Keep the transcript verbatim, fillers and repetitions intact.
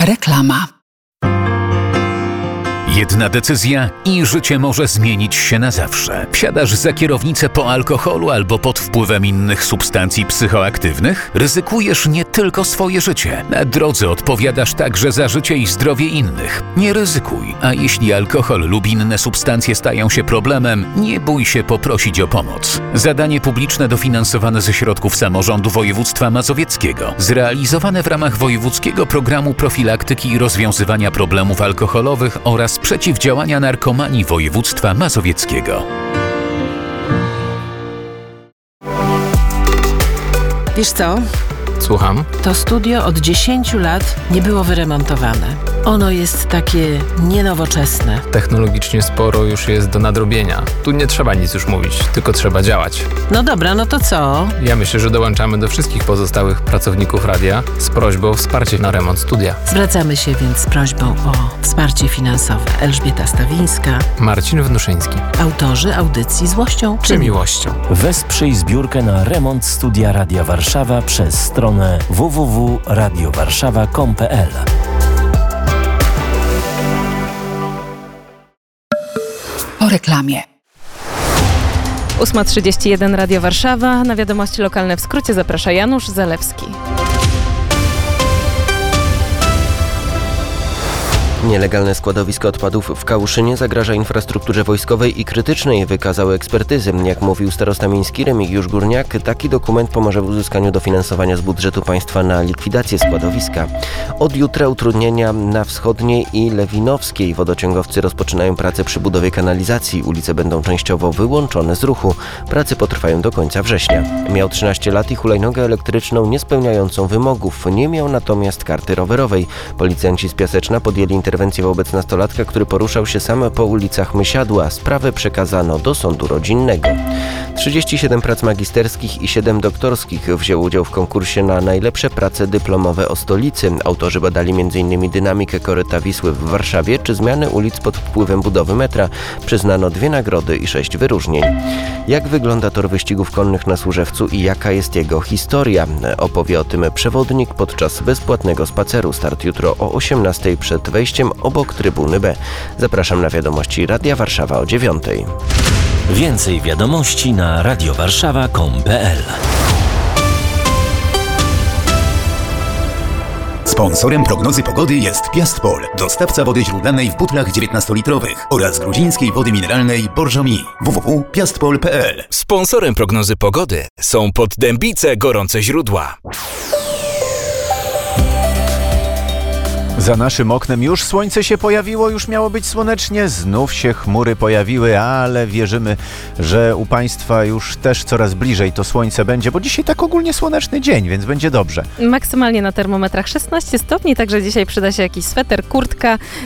Reklama. Jedna decyzja i życie może zmienić się na zawsze. Wsiadasz za kierownicę po alkoholu albo pod wpływem innych substancji psychoaktywnych? Ryzykujesz nie tylko swoje życie. Na drodze odpowiadasz także za życie i zdrowie innych. Nie ryzykuj, a jeśli alkohol lub inne substancje stają się problemem, nie bój się poprosić o pomoc. Zadanie publiczne dofinansowane ze środków samorządu województwa mazowieckiego. Zrealizowane w ramach wojewódzkiego programu profilaktyki i rozwiązywania problemów alkoholowych oraz przeciwdziałania narkomanii województwa mazowieckiego. Wiesz co? Słucham? To studio od dziesięciu lat nie było wyremontowane. Ono jest takie nienowoczesne. Technologicznie sporo już jest do nadrobienia. Tu nie trzeba nic już mówić, tylko trzeba działać. No dobra, no to co? Ja myślę, że dołączamy do wszystkich pozostałych pracowników radia z prośbą o wsparcie na remont studia. Zwracamy się więc z prośbą o wsparcie finansowe. Elżbieta Stawińska, Marcin Wnuszyński. autorzy audycji Złością czy miłością. Wesprzyj zbiórkę na remont studia Radia Warszawa przez stronę w w w kropka radio warszawa kropka com kropka p l. Po reklamie. ósma trzydzieści jeden Radio Warszawa. Na wiadomości lokalne w skrócie zaprasza Janusz Zalewski. Nielegalne składowisko odpadów w Kałuszynie zagraża infrastrukturze wojskowej i krytycznej, wykazały ekspertyzy. Jak mówił starosta miejski Remigiusz Górniak, taki dokument pomoże w uzyskaniu dofinansowania z budżetu państwa na likwidację składowiska. Od jutra utrudnienia na Wschodniej i Lewinowskiej. Wodociągowcy rozpoczynają pracę przy budowie kanalizacji. Ulice będą częściowo wyłączone z ruchu. Prace potrwają do końca września. Miał trzynaście lat i hulajnogę elektryczną nie spełniającą wymogów. Nie miał natomiast karty rowerowej. Policjanci z Piaseczna podjęli interwencję wobec nastolatka, który poruszał się sam po ulicach Mysiadła. Sprawę przekazano do sądu rodzinnego. trzydzieści siedem prac magisterskich i siedem doktorskich wzięło udział w konkursie na najlepsze prace dyplomowe o stolicy. Autorzy badali między innymi dynamikę koryta Wisły w Warszawie czy zmiany ulic pod wpływem budowy metra. Przyznano dwie nagrody i sześć wyróżnień. Jak wygląda tor wyścigów konnych na Służewcu i jaka jest jego historia? Opowie o tym przewodnik podczas bezpłatnego spaceru. Start jutro o osiemnastej przed wejściem obok trybuny B. Zapraszam na wiadomości Radia Warszawa o dziewiątej. Więcej wiadomości na radio warszawa kropka com kropka p l. Sponsorem prognozy pogody jest Piastpol, dostawca wody źródlanej w butlach dziewiętnastolitrowych oraz gruzińskiej wody mineralnej Borżomi. w w w kropka piastpol kropka p l. Sponsorem prognozy pogody są Poddębice Gorące Źródła. Za naszym oknem już słońce się pojawiło, już miało być słonecznie, znów się chmury pojawiły, ale wierzymy, że u Państwa już też coraz bliżej to słońce będzie, bo dzisiaj tak ogólnie słoneczny dzień, więc będzie dobrze. Maksymalnie na termometrach szesnaście stopni, także dzisiaj przyda się jakiś sweter, kurtka.